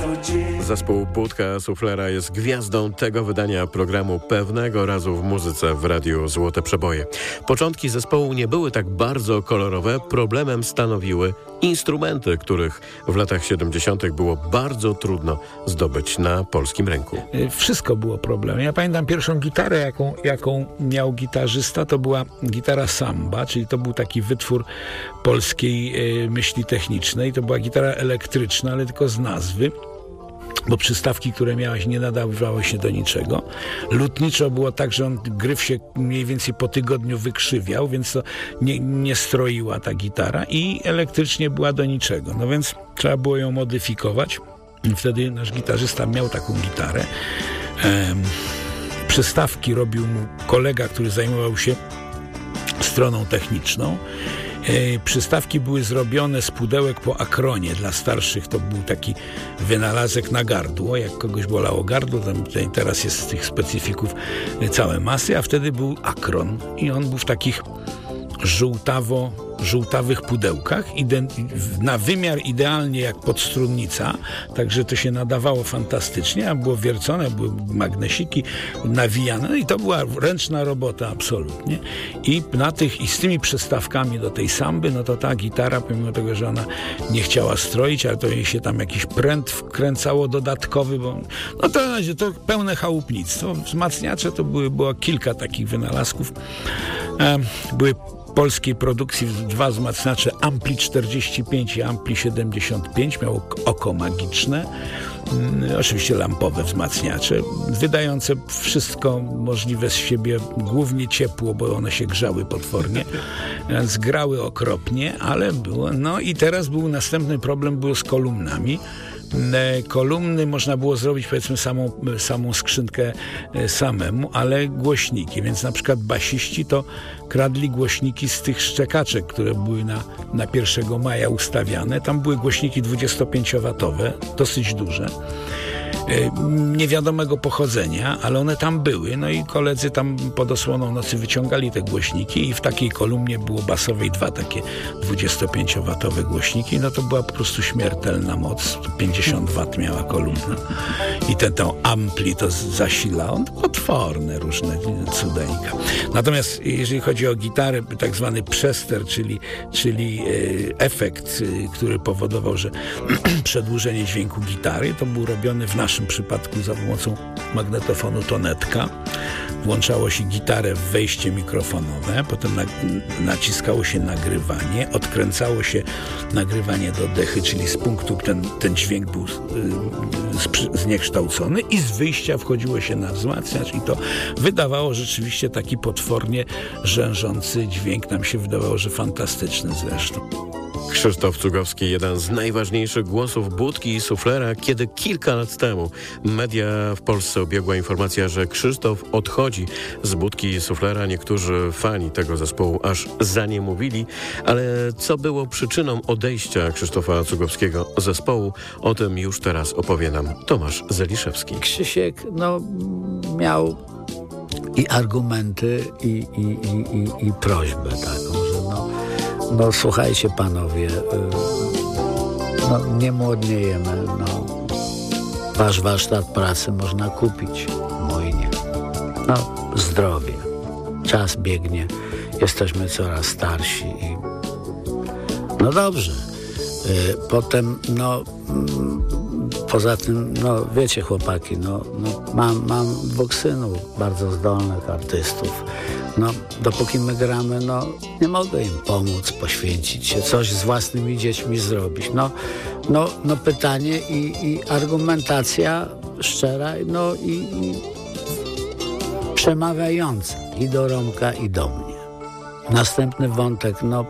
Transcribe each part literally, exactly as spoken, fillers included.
Zespół Budka Suflera jest gwiazdą tego wydania programu Pewnego razu w muzyce w Radiu Złote Przeboje. Początki zespołu nie były tak bardzo kolorowe. Problemem stanowiły instrumenty, których w latach siedemdziesiątych było bardzo trudno zdobyć na polskim rynku. Wszystko było problemem. Ja pamiętam pierwszą gitarę, jaką, jaką miał gitarzysta, to była gitara Samba, czyli to był taki wytwór polskiej y, myśli technicznej. To była gitara elektryczna, ale tylko z nazwy, bo przystawki, które miałaś, nie nadawały się do niczego. Lutniczo było tak, że on gryf się mniej więcej po tygodniu wykrzywiał, więc to nie, nie stroiła ta gitara i elektrycznie była do niczego. No więc trzeba było ją modyfikować. I wtedy nasz gitarzysta miał taką gitarę. Ehm, przystawki robił mu kolega, który zajmował się stroną techniczną. E, przystawki były zrobione z pudełek po akronie. Dla starszych to był taki wynalazek na gardło. Jak kogoś bolało gardło, to teraz jest z tych specyfików całe masy, a wtedy był akron i on był w takich żółtawo żółtawych pudełkach, na wymiar idealnie jak podstrunnica, także to się nadawało fantastycznie, a było wiercone, były magnesiki nawijane, no i to była ręczna robota absolutnie. I na tych, i z tymi przystawkami do tej samby, no to ta gitara, pomimo tego, że ona nie chciała stroić, ale to jej się tam jakiś pręt wkręcało dodatkowy, bo no to, to pełne chałupnictwo. Wzmacniacze to były, było kilka takich wynalazków. E, były polskiej produkcji dwa wzmacniacze Ampli czterdzieści pięć i Ampli siedemdziesiąt pięć, miało oko magiczne, mm, oczywiście lampowe wzmacniacze, wydające wszystko możliwe z siebie, głównie ciepło, bo one się grzały potwornie, więc grały okropnie, ale było, no i teraz był następny problem, był z kolumnami. Kolumny można było zrobić, powiedzmy, samą, samą skrzynkę samemu, ale głośniki, więc na przykład basiści to kradli głośniki z tych szczekaczek, które były na, na pierwszego maja ustawiane. Tam były głośniki dwudziestopięciowatowe, dosyć duże, niewiadomego pochodzenia, ale one tam były, no i koledzy tam pod osłoną nocy wyciągali te głośniki i w takiej kolumnie było basowej dwa takie dwudziestopięciowatowe głośniki, no to była po prostu śmiertelna moc, pięćdziesiąt watów miała kolumna i ten tą ampli to zasila, on potworne różne cudeńka. Natomiast jeżeli chodzi o gitarę, tak zwany przester, czyli, czyli e, efekt, e, który powodował, że przedłużenie dźwięku gitary, to był robiony w naszym przypadku za pomocą magnetofonu Tonetka. Włączało się gitarę w wejście mikrofonowe, potem na, naciskało się nagrywanie, odkręcało się nagrywanie do dechy, czyli z punktu ten, ten dźwięk był y, zniekształcony i z wyjścia wchodziło się na wzmacniacz i to wydawało rzeczywiście taki potwornie rzężący dźwięk. Nam się wydawało, że fantastyczny zresztą. Krzysztof Cugowski, jeden z najważniejszych głosów Budki i Suflera, kiedy kilka lat temu media w Polsce obiegła informacja, że Krzysztof odchodzi z Budki i Suflera. Niektórzy fani tego zespołu aż za nie mówili, ale co było przyczyną odejścia Krzysztofa Cugowskiego z zespołu, o tym już teraz opowie nam Tomasz Zeliszewski. Krzysiek no, miał i argumenty, i, i, i, i, i prośbę taką, że no No słuchajcie panowie, no nie młodniejemy, no wasz warsztat pracy można kupić, mój nie. No zdrowie, czas biegnie, jesteśmy coraz starsi i no dobrze. Potem no poza tym, no wiecie chłopaki, no, no mam, mam dwóch synów, bardzo zdolnych artystów. No, dopóki my gramy, no, nie mogę im pomóc, poświęcić się, coś z własnymi dziećmi zrobić. No, no, no pytanie i, i argumentacja szczera, no i, i przemawiająca i do Romka, i do mnie. Następny wątek, no,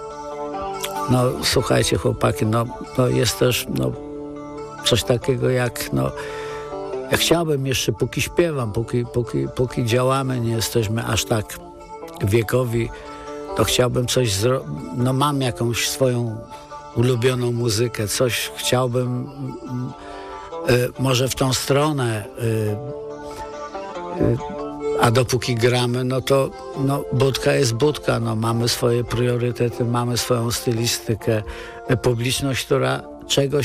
no słuchajcie chłopaki, no, no jest też, no, coś takiego jak, no, ja chciałbym jeszcze, póki śpiewam, póki, póki, póki działamy, nie jesteśmy aż tak wiekowi, to chciałbym coś zrobić. No mam jakąś swoją ulubioną muzykę, coś chciałbym y, może w tą stronę, y, y, a dopóki gramy, no to no, Budka jest Budka, no mamy swoje priorytety, mamy swoją stylistykę, publiczność, która czegoś